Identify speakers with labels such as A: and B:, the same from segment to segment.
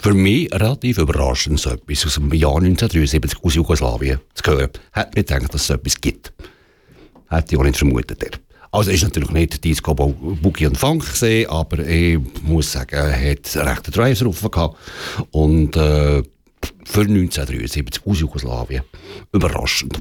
A: Für mich relativ überraschend, so etwas aus dem Jahr 1973 aus Jugoslawien zu hören. Hätte nicht gedacht, dass es so etwas gibt. Hätte ich auch nicht vermutet. Also ist natürlich nicht Disco Boogie und Funk gesehen, aber ich muss sagen, er hat recht Drives drauf gehabt. Und für 1973 aus Jugoslawien. Überraschend.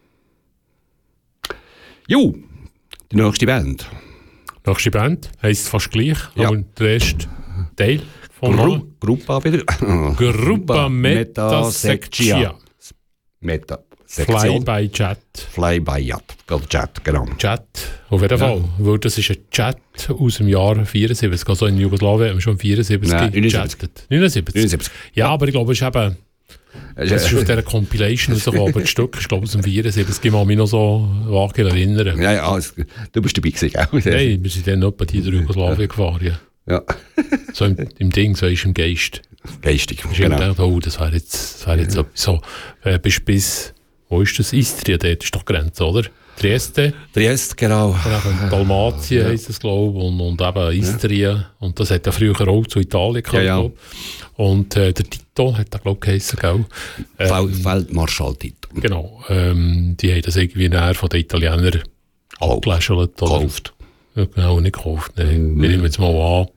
A: Jo, die nächste Band.
B: Nächste Band heisst fast gleich,
A: Ja.
B: aber der erste Teil vom
A: Gruppa wieder.
B: Gruppa Meta Sectia.
A: Meta
B: Fly
A: Sektion.
B: by Chat.
A: Fly by Yacht. Oder Chat, genau.
B: Chat, auf jeden Fall. Weil das ist ein Chat aus dem Jahr 74. Also in Jugoslawien haben wir schon 74
A: Nein,
B: gechattet. 79. Ja, aber ich glaube, es ist eben... Es ist auf dieser Compilation rausgekommen, aber das Stück ist, glaube ich, aus dem 74. Ich kann mich noch so vage erinnern.
A: Ja, ja, du bist dabei gewesen, gell?
B: Nein, wir sind dann etwa die durch Jugoslawien gefahren. Ja.
A: Ja.
B: So im Ding, so ist im Geist.
A: Geistig,
B: Ich
A: genau.
B: gedacht, oh, das wäre jetzt etwas so. Bis, wo ist das? Istria, dort ist doch Grenze, oder? Trieste,
A: Trieste, genau.
B: Dalmatien heisst es, glaube ich, und eben Istria. Und das hat ja früher auch zu Italien gehabt,
A: Ja.
B: glaub ich. Und der Tito hat da, glaube ich, geheissen, gell?
A: Feldmarschall Tito.
B: Genau. Die haben das irgendwie näher von den Italienern abgeläschelt.
A: Gekauft.
B: Ja, genau, nicht gekauft. Nein. Wir nehmen jetzt mal an,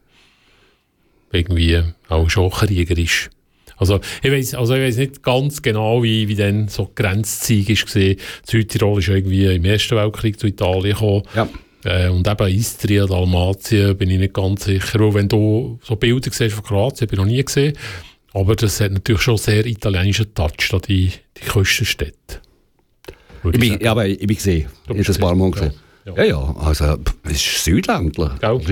B: irgendwie auch schon kriegerisch. Also ich weiss nicht ganz genau, wie dann so die Grenzzeit war. Südtirol ist irgendwie im Ersten Weltkrieg zu Italien gekommen.
A: Ja.
B: Und eben Istria, Dalmatien, bin ich nicht ganz sicher. Weil wenn du so Bilder siehst von Kroatien, habe ich noch nie gesehen. Aber das hat natürlich schon sehr italienischen Touch, da die Küstenstädte.
A: Ich bin gesehen. Ich habe das ein paar Mal gesehen. Ja, also es ist südländlich.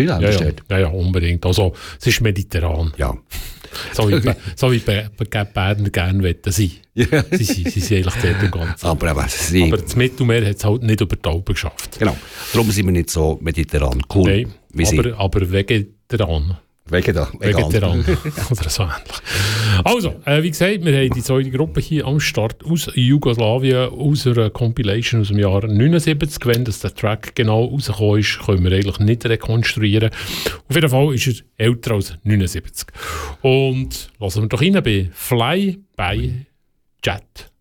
B: Ja, unbedingt. Also es ist mediterran.
A: Ja.
B: So wie Berner gerne wetten sein.
A: Ja.
B: Sie sind eigentlich dort im Ganzen.
A: Aber
B: das Mittelmeer hat es halt nicht über die Alpen geschafft.
A: Genau. Darum sind wir nicht so mediterran cool.
B: Nein, aber vegetarian. Vegetarian. Oder so ähnlich. Also, wie gesagt, wir haben die zweite Gruppe hier am Start aus Jugoslawien, aus einer Compilation aus dem Jahr 79. Wenn das der Track genau rausgekommen ist, können wir eigentlich nicht rekonstruieren. Auf jeden Fall ist er älter als 79. Und lassen wir doch rein bei Fly by Jet.